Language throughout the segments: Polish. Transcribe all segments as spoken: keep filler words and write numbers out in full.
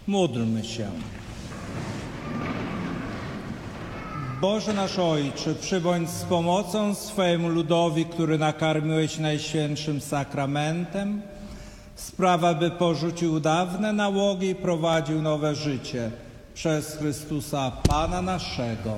Módlmy się. Boże nasz Ojcze, przybądź z pomocą swojemu ludowi, który nakarmiłeś Najświętszym Sakramentem, sprawa, by porzucił dawne nałogi i prowadził nowe życie przez Chrystusa Pana naszego.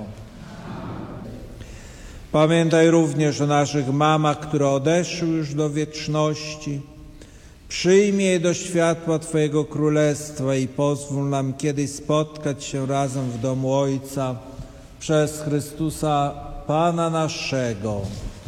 Pamiętaj również o naszych mamach, które odeszły już do wieczności. Przyjmij je do światła Twojego Królestwa i pozwól nam kiedyś spotkać się razem w domu Ojca przez Chrystusa Pana naszego.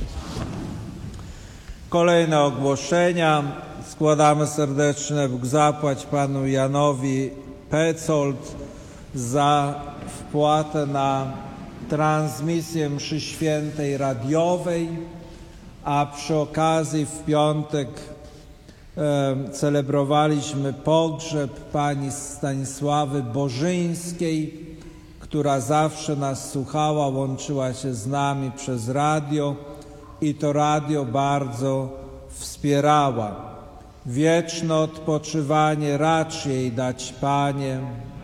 Kolejne ogłoszenia. Składamy serdeczny Bóg zapłać Panu Janowi Pecold za wpłatę na transmisję mszy świętej radiowej, a przy okazji w piątek e, celebrowaliśmy pogrzeb pani Stanisławy Bożyńskiej, która zawsze nas słuchała, łączyła się z nami przez radio i to radio bardzo wspierała. Wieczne odpoczywanie racz jej dać, Panie.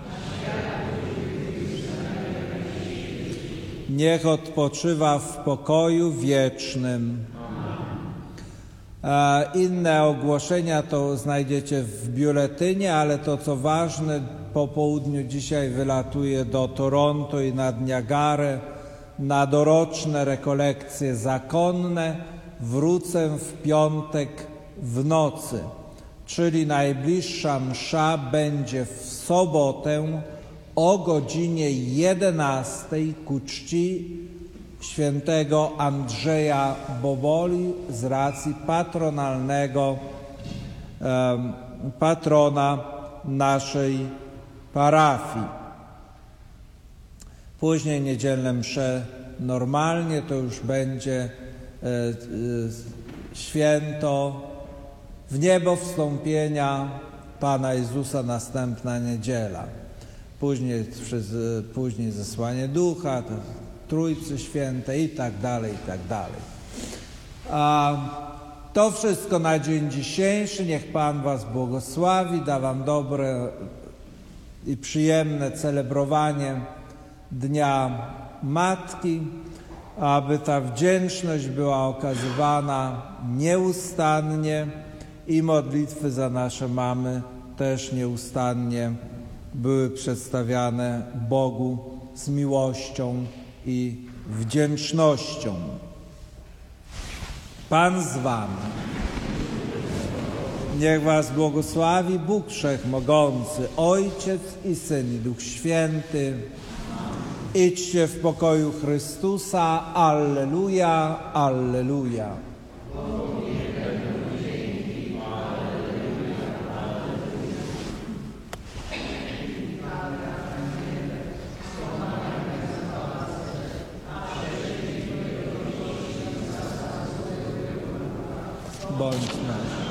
Niech odpoczywa w pokoju wiecznym. Inne ogłoszenia to znajdziecie w biuletynie, ale to co ważne, po południu dzisiaj wylatuję do Toronto i nad Niagarę na doroczne rekolekcje zakonne. Wrócę w piątek w nocy, czyli najbliższa msza będzie w sobotę o godzinie jedenastej ku czci świętego Andrzeja Boboli z racji patronalnego um, patrona naszej parafii. Później niedzielne msze normalnie to już będzie e, e, święto w niebo wstąpienia Pana Jezusa, następna niedziela. Później, później zesłanie Ducha, Trójcy Świętej i tak dalej, i tak dalej. A to wszystko na dzień dzisiejszy. Niech Pan was błogosławi, da wam dobre i przyjemne celebrowanie Dnia Matki, aby ta wdzięczność była okazywana nieustannie i modlitwy za nasze mamy też nieustannie były przedstawiane Bogu z miłością i wdzięcznością. Pan z wami. Niech was błogosławi Bóg Wszechmogący, Ojciec i Syn i Duch Święty. Idźcie w pokoju Chrystusa. Alleluja, alleluja. Bądź nasz.